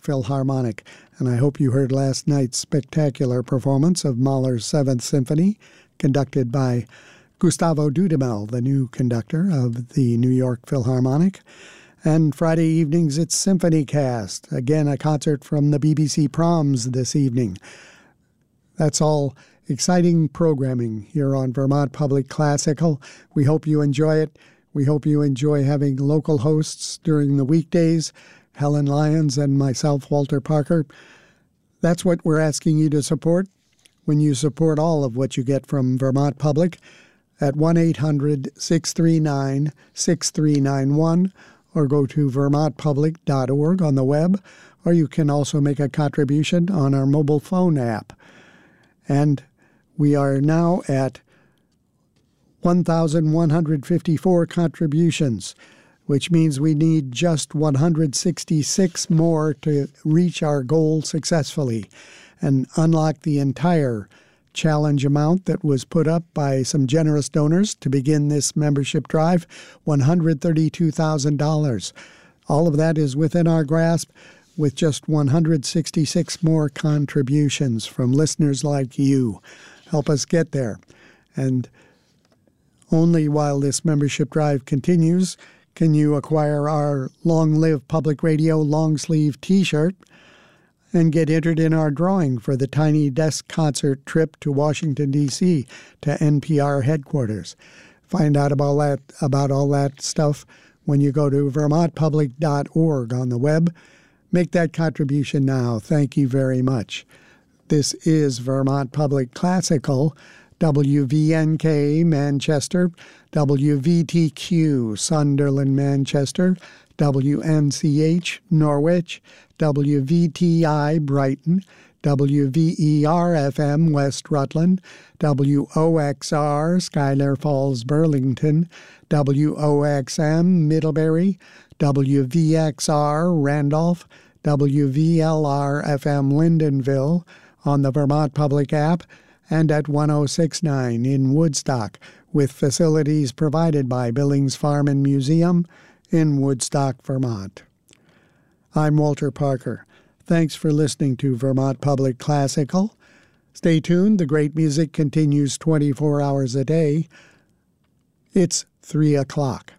Philharmonic. And I hope you heard last night's spectacular performance of Mahler's Seventh Symphony, conducted by Gustavo Dudamel, the new conductor of the New York Philharmonic. And Friday evenings, it's Symphony Cast. Again, a concert from the BBC Proms this evening. That's all exciting programming here on Vermont Public Classical. We hope you enjoy it. We hope you enjoy having local hosts during the weekdays, Helen Lyons and myself, Walter Parker. That's what we're asking you to support when you support all of what you get from Vermont Public at 1-800-639-6391 or go to vermontpublic.org on the web, or you can also make a contribution on our mobile phone app. And we are now at 1,154 contributions, which means we need just 166 more to reach our goal successfully and unlock the entire challenge amount that was put up by some generous donors to begin this membership drive, $132,000. All of that is within our grasp with just 166 more contributions from listeners like you. Help us get there. And only while this membership drive continues can you acquire our Long Live Public Radio long sleeve t-shirt and get entered in our drawing for the Tiny Desk concert trip to Washington, D.C., to NPR headquarters. Find out about all that stuff when you go to vermontpublic.org on the web. Make that contribution now. Thank you very much. This is Vermont Public Classical, WVNK Manchester, WVTQ Sunderland Manchester, WNCH Norwich, WVTI Brighton, WVER-FM West Rutland, WOXR Schuyler Falls Burlington, WOXM Middlebury, WVXR Randolph, WVLR-FM Lyndonville on the Vermont Public app, and at 1069 in Woodstock, with facilities provided by Billings Farm and Museum in Woodstock, Vermont. I'm Walter Parker. Thanks for listening to Vermont Public Classical. Stay tuned. The great music continues 24 hours a day. It's 3 o'clock.